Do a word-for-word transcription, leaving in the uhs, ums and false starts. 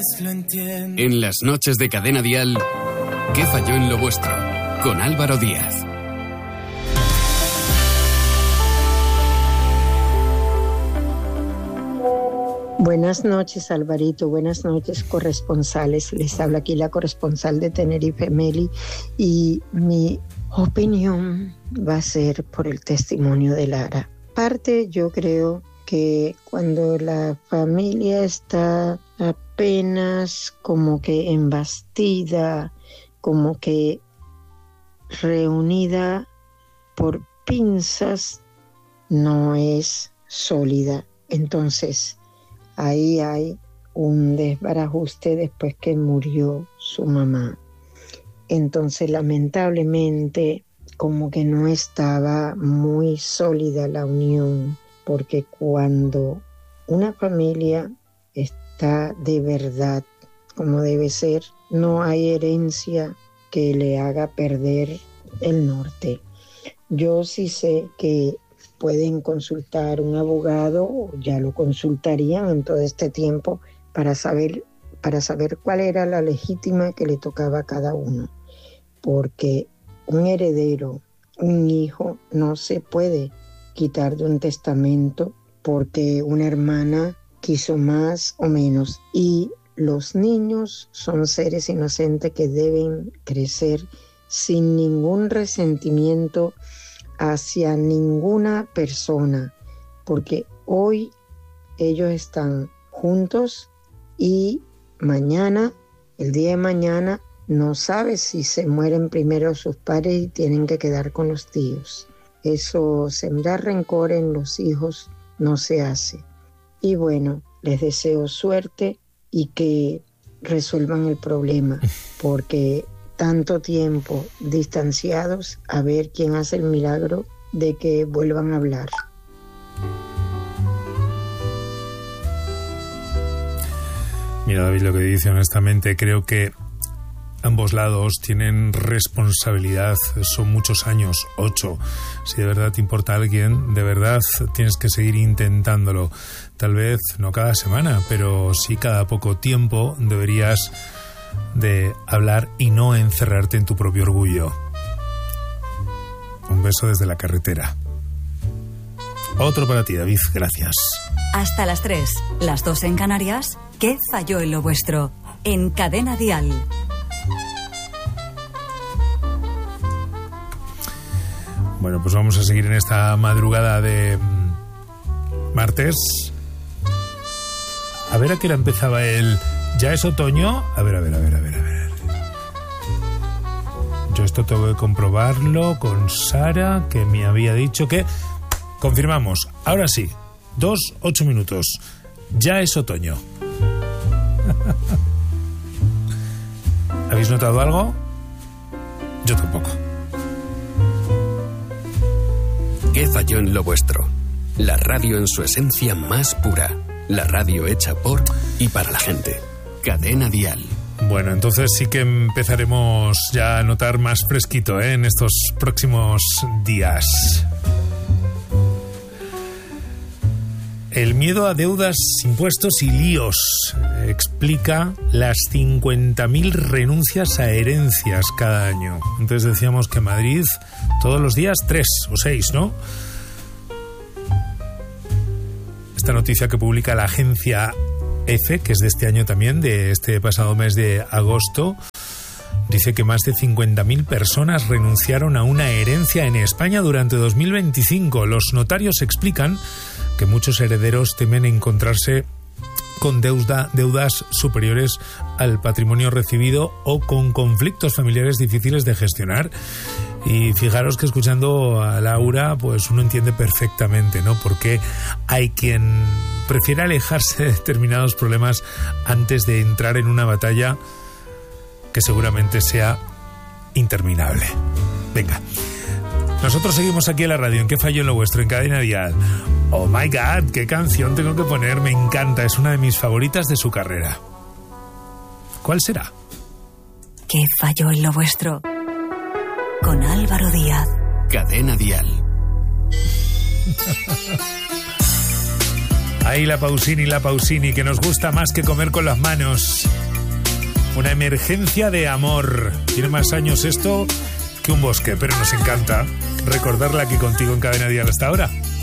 lo entiendo. En las noches de Cadena Dial, ¿qué falló en lo vuestro? Con Álvaro Díaz. Buenas noches, Alvarito. Buenas noches, corresponsales. Les habla aquí la corresponsal de Tenerife, Meli, y mi opinión va a ser por el testimonio de Lara. Parte, yo creo que cuando la familia está apenas como que embastida, como que reunida por pinzas, no es sólida. Entonces, ahí hay un desbarajuste después que murió su mamá. Entonces, lamentablemente, como que no estaba muy sólida la unión, porque cuando una familia está de verdad como debe ser, no hay herencia que le haga perder el norte. Yo sí sé que pueden consultar un abogado, o ya lo consultarían en todo este tiempo, para saber, para saber cuál era la legítima que le tocaba a cada uno. Porque un heredero, un hijo, no se puede quitar de un testamento porque una hermana quiso más o menos. Y los niños son seres inocentes que deben crecer sin ningún resentimiento hacia ninguna persona, porque hoy ellos están juntos y mañana, el día de mañana, no sabe si se mueren primero sus padres y tienen que quedar con los tíos. Eso, sembrar rencor en los hijos, no se hace. Y bueno, les deseo suerte y que resuelvan el problema, porque tanto tiempo distanciados, a ver quién hace el milagro de que vuelvan a hablar. Mira, David, lo que dice, honestamente, creo que ambos lados tienen responsabilidad. Son muchos años, ocho. Si de verdad te importa a alguien, de verdad tienes que seguir intentándolo. Tal vez no cada semana, pero sí cada poco tiempo deberías de hablar y no encerrarte en tu propio orgullo. Un beso desde la carretera. Otro para ti, David, gracias. Hasta las tres, las dos en Canarias. ¿Qué falló en lo vuestro? En Cadena Dial. Bueno, pues vamos a seguir en esta madrugada de martes. A ver a qué hora empezaba el... ¿Ya es otoño? A ver, a ver, a ver, a ver, a ver. Yo esto tengo que comprobarlo con Sara, que me había dicho que... Confirmamos, ahora sí, dos, ocho minutos. Ya es otoño. ¿Habéis notado algo? Yo tampoco. ¿Qué falló en lo vuestro? La radio en su esencia más pura. La radio hecha por y para la gente. Cadena Dial. Bueno, entonces sí que empezaremos ya a notar más fresquito, ¿eh? En estos próximos días. El miedo a deudas, impuestos y líos explica las cincuenta mil renuncias a herencias cada año. Entonces decíamos que Madrid todos los días tres o seis, ¿no? Esta noticia que publica la agencia EFE, que es de este año también, de este pasado mes de agosto, dice que más de cincuenta mil personas renunciaron a una herencia en España durante dos mil veinticinco. Los notarios explican que muchos herederos temen encontrarse con deuda, deudas superiores al patrimonio recibido o con conflictos familiares difíciles de gestionar. Y fijaros que escuchando a Laura, pues uno entiende perfectamente, ¿no? Porque hay quien prefiere alejarse de determinados problemas antes de entrar en una batalla que seguramente sea interminable. Venga. Nosotros seguimos aquí en la radio, en ¿Qué falló en lo vuestro? En Cadena Dial. Oh my God, qué canción tengo que poner, me encanta, es una de mis favoritas de su carrera. ¿Cuál será? ¿Qué falló en lo vuestro? Con Álvaro Díaz. Cadena Dial. Ahí la Pausini, la Pausini, que nos gusta más que comer con las manos. Una emergencia de amor. Tiene más años esto que un bosque, pero nos encanta recordarla aquí contigo en Cadena Dial hasta ahora.